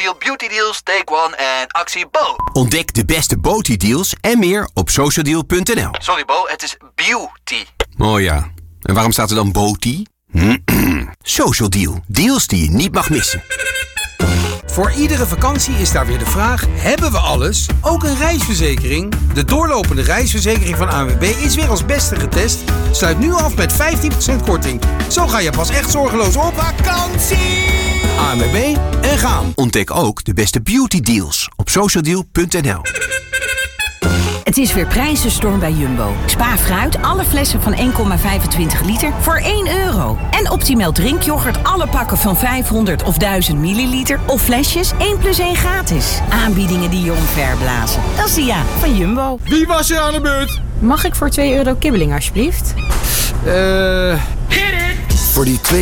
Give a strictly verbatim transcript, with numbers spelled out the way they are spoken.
your beauty deals, take one en actie Bo. Ontdek de beste beauty-deals en meer op socialdeal punt n l. Sorry Bo, het is beauty. Oh ja, en waarom staat er dan beauty? Social Deal, deals die je niet mag missen. Voor iedere vakantie is daar weer de vraag, hebben we alles? Ook een reisverzekering? De doorlopende reisverzekering van A N W B is weer als beste getest. Sluit nu af met vijftien procent korting. Zo ga je pas echt zorgeloos op vakantie! A N W B en gaan. Ontdek ook de beste beauty deals op socialdeal punt n l. Het is weer prijzenstorm bij Jumbo. Spa fruit, alle flessen van één komma vijfentwintig liter voor één euro. En Optimal drinkyoghurt, alle pakken van vijfhonderd of duizend milliliter. Of flesjes, één plus één gratis. Aanbiedingen die je omverblazen. Dat is de ja van Jumbo. Wie was er aan de beurt? Mag ik voor twee euro kibbeling alsjeblieft? Eh... Voor die twee